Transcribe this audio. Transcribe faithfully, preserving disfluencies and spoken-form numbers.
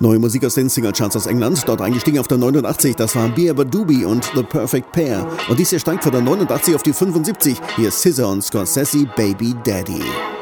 Neue Musik aus den Singlecharts aus England, dort eingestiegen auf der neunundachtzig, das war Beerber Doobie und The Perfect Pair. Und dies hier steigt von der neunundachtzig auf die fünfundsiebzig, hier ist S Z A und Scorsese, Baby Daddy.